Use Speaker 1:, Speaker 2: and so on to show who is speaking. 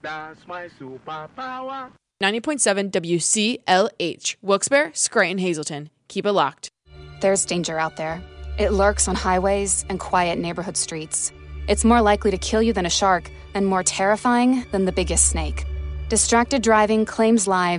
Speaker 1: That's my superpower.
Speaker 2: 90.7 WCLH, Wilkes-Barre, Scranton, Hazleton. Keep it locked.
Speaker 3: There's danger out there. It lurks on highways and quiet neighborhood streets. It's more likely to kill you than a shark and more terrifying than the biggest snake. Distracted driving claims lives